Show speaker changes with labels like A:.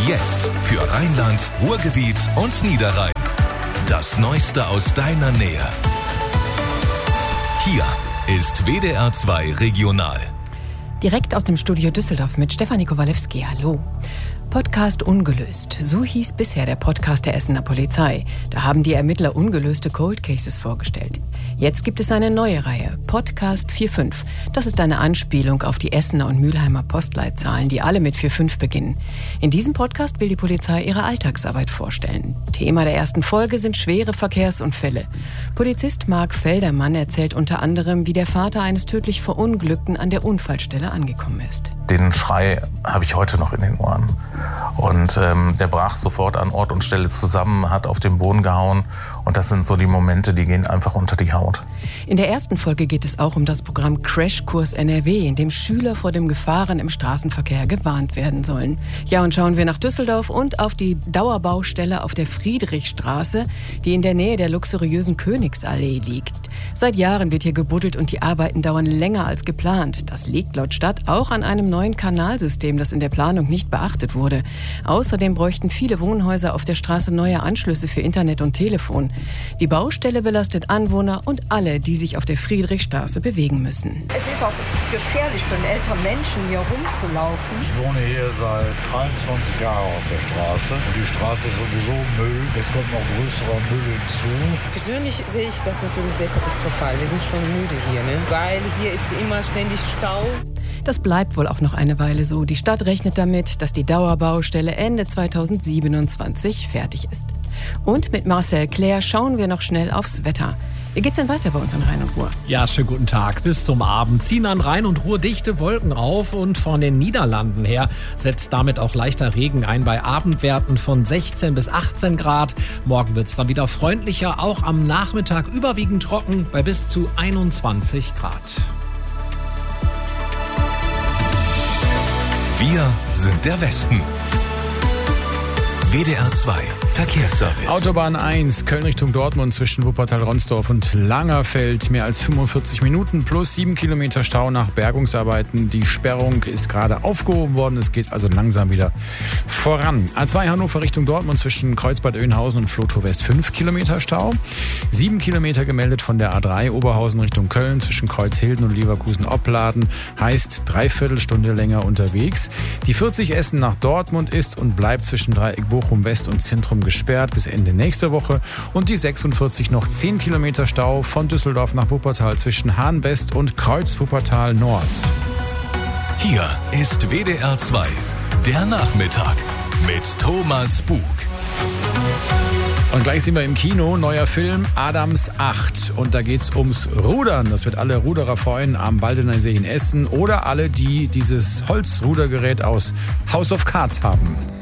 A: Jetzt für Rheinland, Ruhrgebiet und Niederrhein. Das Neueste aus deiner Nähe. Hier ist WDR 2 Regional.
B: Direkt aus dem Studio Düsseldorf mit Stefanie Kowalewski. Hallo. Podcast ungelöst. So hieß bisher der Podcast der Essener Polizei. Da haben die Ermittler ungelöste Cold Cases vorgestellt. Jetzt gibt es eine neue Reihe, Podcast 45. Das ist eine Anspielung auf die Essener und Mülheimer Postleitzahlen, die alle mit 45 beginnen. In diesem Podcast will die Polizei ihre Alltagsarbeit vorstellen. Thema der ersten Folge sind schwere Verkehrsunfälle. Polizist Marc Feldermann erzählt unter anderem, wie der Vater eines tödlich Verunglückten an der Unfallstelle angekommen ist.
C: Den Schrei habe ich heute noch in den Ohren. Und der brach sofort an Ort und Stelle zusammen, hat auf den Boden gehauen. Und das sind so die Momente, die gehen einfach unter die Haut.
B: In der ersten Folge geht es auch um das Programm Crashkurs NRW, in dem Schüler vor dem Gefahren im Straßenverkehr gewarnt werden sollen. Ja, und schauen wir nach Düsseldorf und auf die Dauerbaustelle auf der Friedrichstraße, die in der Nähe der luxuriösen Königsallee liegt. Seit Jahren wird hier gebuddelt und die Arbeiten dauern länger als geplant. Das liegt laut Stadt auch an einem neuen Kanalsystem, das in der Planung nicht beachtet wurde. Außerdem bräuchten viele Wohnhäuser auf der Straße neue Anschlüsse für Internet und Telefon. Die Baustelle belastet Anwohner und alle, die sich auf der Friedrichstraße bewegen müssen.
D: Es ist auch gefährlich für einen älteren Menschen, hier rumzulaufen.
E: Ich wohne hier seit 23 Jahren auf der Straße. Und die Straße ist sowieso Müll. Es kommt noch größerer Müll hinzu.
F: Persönlich sehe ich das natürlich sehr katastrophal. Wir sind schon müde hier, ne? Weil hier ist immer ständig Stau.
B: Das bleibt wohl auch noch eine Weile so. Die Stadt rechnet damit, dass die Dauerbaustelle Ende 2027 fertig ist. Und mit Marcel Claire schauen wir noch schnell aufs Wetter. Wie geht's denn weiter bei uns an Rhein und Ruhr?
G: Ja, schönen guten Tag. Bis zum Abend ziehen an Rhein und Ruhr dichte Wolken auf und von den Niederlanden her setzt damit auch leichter Regen ein bei Abendwerten von 16 bis 18 Grad. Morgen wird's dann wieder freundlicher, auch am Nachmittag überwiegend trocken bei bis zu 21 Grad.
A: Wir sind der Westen. WDR 2 Verkehrsservice.
H: Autobahn 1, Köln Richtung Dortmund zwischen Wuppertal-Ronsdorf und Langerfeld. Mehr als 45 Minuten plus 7 Kilometer Stau nach Bergungsarbeiten. Die Sperrung ist gerade aufgehoben worden. Es geht also langsam wieder voran. A2 Hannover Richtung Dortmund zwischen Kreuzbad Oeynhausen und Flotow West 5 Kilometer Stau. 7 Kilometer gemeldet von der A3 Oberhausen Richtung Köln zwischen Kreuzhilden und Leverkusen-Opladen. Heißt Dreiviertelstunde länger unterwegs. Die 40 Essen nach Dortmund ist und bleibt zwischen Dreieck Bochum West und Zentrum gesperrt bis Ende nächster Woche. Und die 46 noch 10 Kilometer Stau von Düsseldorf nach Wuppertal zwischen Hahn West und Kreuz Wuppertal Nord.
A: Hier ist WDR 2, der Nachmittag mit Thomas Bug.
H: Und gleich sind wir im Kino, neuer Film Adams 8. Und da geht's ums Rudern. Das wird alle Ruderer freuen am Baldener See in Essen oder alle, die dieses Holzrudergerät aus House of Cards haben.